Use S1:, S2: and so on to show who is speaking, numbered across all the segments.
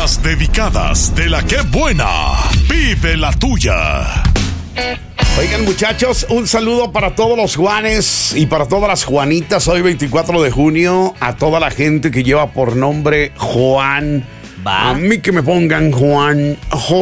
S1: Las dedicadas de la que buena. Vive la tuya.
S2: Oigan, muchachos, un saludo para todos los Juanes y para todas las Juanitas. Hoy 24 de junio, a toda la gente que lleva por nombre Juan.
S3: Va.
S2: A mí que me pongan Juan.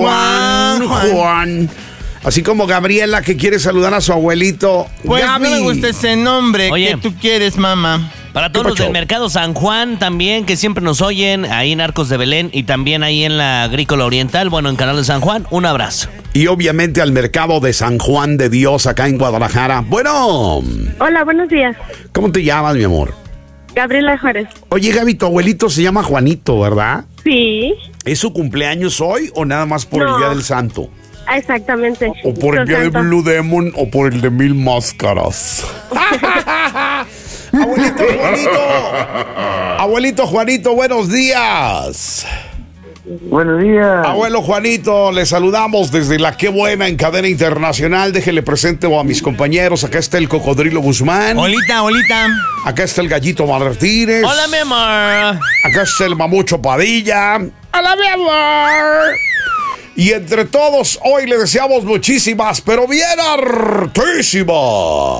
S2: Así como Gabriela, que quiere saludar a su abuelito.
S4: Pues
S2: Gaby.
S4: no me gusta ese nombre.
S3: Oye.
S4: que tú quieres, mamá.
S3: Para todos los del Mercado San Juan también, que siempre nos oyen, ahí en Arcos de Belén y también ahí en la Agrícola Oriental, bueno, en Canal de San Juan, un abrazo.
S2: Y obviamente al mercado de San Juan de Dios, acá en Guadalajara. Bueno.
S5: Hola, buenos días.
S2: ¿Cómo te llamas, mi amor?
S5: Gabriela Juárez.
S2: Oye, Gaby, tu abuelito se llama Juanito, ¿verdad?
S5: Sí.
S2: ¿Es su cumpleaños hoy o nada más por el
S5: No.
S2: Día del Santo?
S5: Exactamente.
S2: O por el
S5: Lo
S2: día de
S5: siento.
S2: Blue Demon o por el de 1000 máscaras. Abuelito Juanito. Abuelito Juanito, buenos días.
S6: Buenos días.
S2: Abuelo Juanito, le saludamos desde La Qué Buena en cadena internacional. Déjele presente a mis compañeros. Acá está el Cocodrilo Guzmán.
S4: Olita.
S2: Acá está el Gallito Martínez.
S3: Hola, mi amor.
S2: Acá está el Mamucho Padilla. ¡Hola, mi amor! Y entre todos, hoy le deseamos muchísimas, pero bien hartísimas.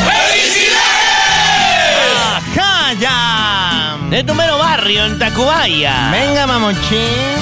S4: ¡Calla!
S3: De tu mero barrio, en Tacubaya.
S4: Venga, mamochín.